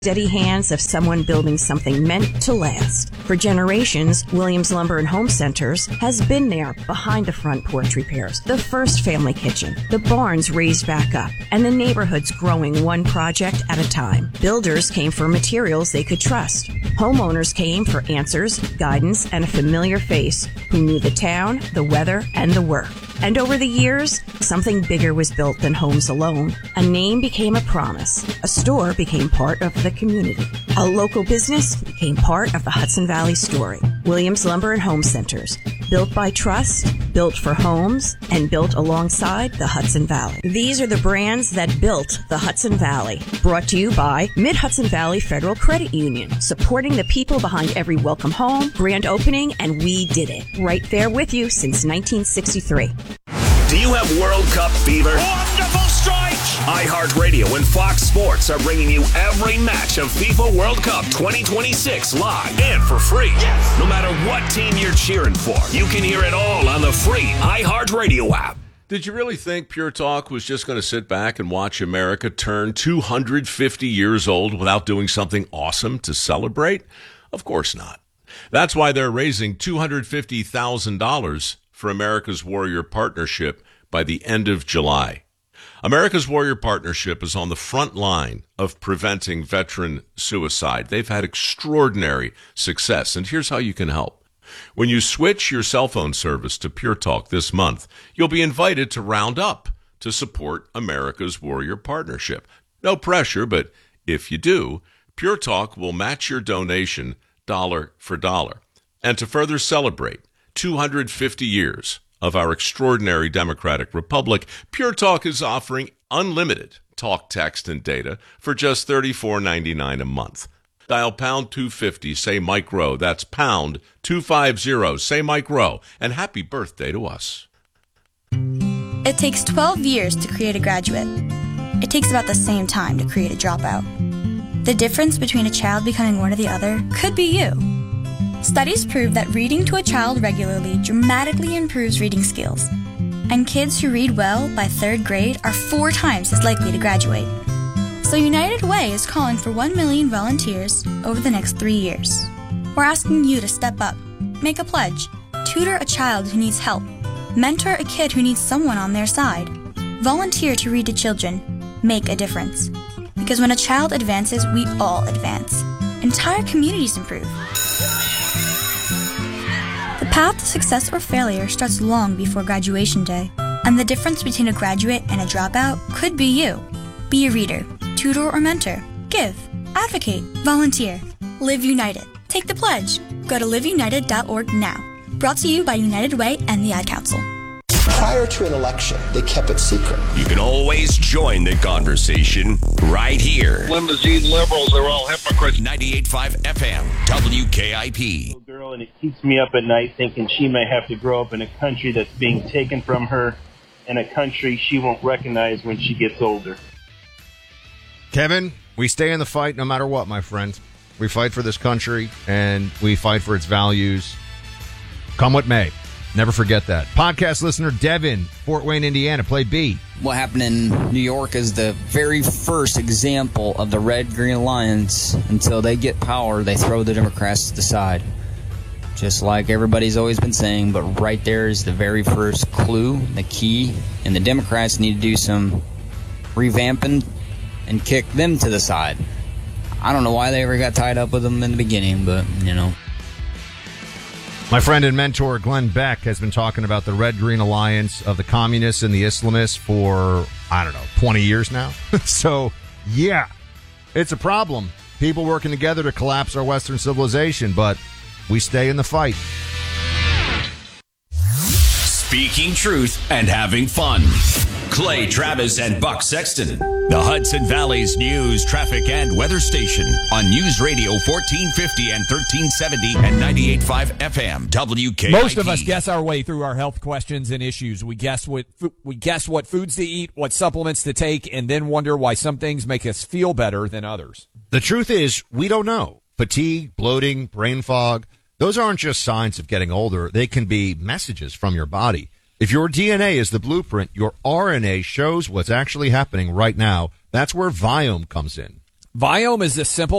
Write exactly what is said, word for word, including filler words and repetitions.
Steady hands of someone building something meant to last. For generations, Williams Lumber and Home Centers has been there behind the front porch repairs, the first family kitchen, the barns raised back up, and the neighborhoods growing one project at a time. Builders came for materials they could trust. Homeowners came for answers, guidance, and a familiar face who knew the town, the weather, and the work. And over the years, something bigger was built than homes alone. A name became a promise. A store became part of the community. A local business became part of the Hudson Valley story. Williams Lumber and Home Centers. Built by trust, built for homes, and built alongside the Hudson Valley. These are the brands that built the Hudson Valley. Brought to you by Mid-Hudson Valley Federal Credit Union. Supporting the people behind every welcome home, grand opening, and we did it. Right there with you since nineteen sixty-three. Do you have World Cup fever? Wonderful strike! iHeartRadio and Fox Sports are bringing you every match of FIFA World Cup twenty twenty-six live and for free. Yes! No matter what team you're cheering for, you can hear it all on the free iHeartRadio app. Did you really think Pure Talk was just going to sit back and watch America turn two hundred fifty years old without doing something awesome to celebrate? Of course not. That's why they're raising two hundred fifty thousand dollars for America's Warrior Partnership by the end of July. America's Warrior Partnership is on the front line of preventing veteran suicide. They've had extraordinary success, and here's how you can help. When you switch your cell phone service to Pure Talk this month, you'll be invited to round up to support America's Warrior Partnership. No pressure, but if you do, Pure Talk will match your donation dollar for dollar. And to further celebrate two hundred fifty years of our extraordinary democratic republic, Pure Talk is offering unlimited talk, text, and data for just thirty-four ninety-nine a month. Dial pound two fifty, say Mike Rowe. That's pound two fifty, say Mike Rowe. And happy birthday to us. It takes twelve years to create a graduate. It takes about the same time to create a dropout. The difference between a child becoming one or the other could be you. Studies prove that reading to a child regularly dramatically improves reading skills. And kids who read well by third grade are four times as likely to graduate. So United Way is calling for one million volunteers over the next three years. We're asking you to step up, make a pledge, tutor a child who needs help, mentor a kid who needs someone on their side, volunteer to read to children, make a difference. Because when a child advances, we all advance. Entire communities improve. The path to success or failure starts long before graduation day, and the difference between a graduate and a dropout could be you. Be a reader, tutor or mentor, give, advocate, volunteer, live united. Take the pledge. Go to live united dot org now. Brought to you by United Way and the Ad Council. Prior to an election, they kept it secret. You can always join the conversation right here. Limousine liberals are all hypocrites. ninety-eight point five F M, W K I P. Girl, and it keeps me up at night thinking she may have to grow up in a country that's being taken from her, and a country she won't recognize when she gets older. Kevin, we stay in the fight no matter what, my friend. We fight for this country, and we fight for its values. Come what may. Never forget that. Podcast listener Devin, Fort Wayne, Indiana, play B. What happened in New York is the very first example of the Red-Green Alliance. Until they get power, they throw the Democrats to the side. Just like everybody's always been saying, but right there is the very first clue, the key, and the Democrats need to do some revamping and kick them to the side. I don't know why they ever got tied up with them in the beginning, but, you know. My friend and mentor Glenn Beck has been talking about the Red-Green Alliance of the communists and the Islamists for, I don't know, twenty years now. So, yeah, it's a problem. People working together to collapse our Western civilization, but we stay in the fight. Speaking truth and having fun. Clay Travis and Buck Sexton. The Hudson Valley's news, traffic, and weather station on News Radio fourteen fifty and thirteen seventy and ninety-eight point five F M W K I P. Most of us guess our way through our health questions and issues. We guess what we guess what foods to eat, what supplements to take, and then wonder why some things make us feel better than others. The truth is, we don't know. Fatigue, bloating, brain fog, those aren't just signs of getting older. They can be messages from your body. If your D N A is the blueprint, your R N A shows what's actually happening right now. That's where Viome comes in. Viome is a simple